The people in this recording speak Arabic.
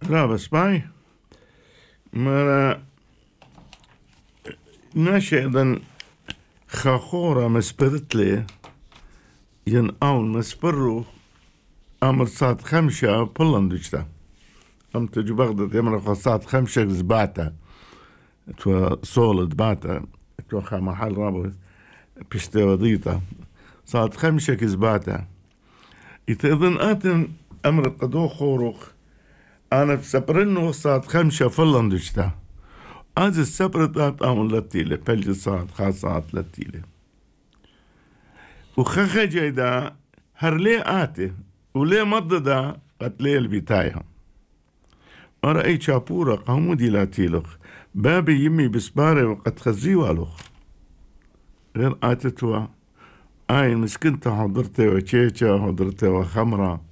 لا بس باي ما ناشئ خاخورة مسبرتلي ين اون مسبرو امر صاد خمشة بولندجتا ام تجو بغداد يمر خاصات خمشة زباتا تو سولد باتا تو خا محل رابو بشتي وضيطة صاد خمشة كزباتا يتأذن آتن امر قدو خوروخ انا بسبرنو صاد خمشة فولندجتا از السبرتات امر لتيلة بلج صاد خاصات لتيلة وخخ جيدا هرلي آتي وليه مضدا قتلي البتايها أرأي شابورة قامودي لا تيلخ بابي يمي بسباري وقد خزيوالخ غير آتتوا آي مسكنت حضرتي وشيشة حضرتي وخمرة